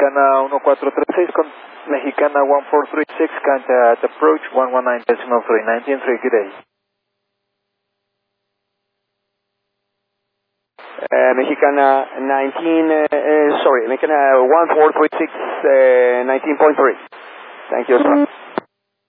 Mexicana 1436 con Mexicana 1436, contact approach 119.3, 19.3, good day. Mexicana 19, sorry, Mexicana 1436, 19.3. Thank you, sir.